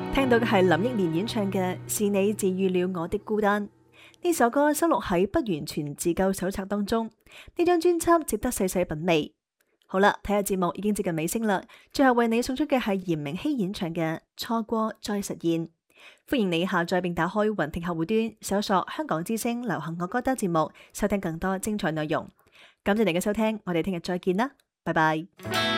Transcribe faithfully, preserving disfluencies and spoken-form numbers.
聽到嘅係林憶蓮演唱嘅《是你治愈了我的孤單》。呢首歌收錄喺《不完全自救手冊》當中，呢張專輯值得細細品味。好啦，睇下節目已經接近尾聲啦，最後為你送出嘅係嚴明熙演唱嘅《錯過再實現》。歡迎你下載並打開雲聽客戶端，搜索香港之聲流行樂歌單節目，收聽更多精彩內容。感謝你嘅收聽，我哋聽日再見啦，拜拜。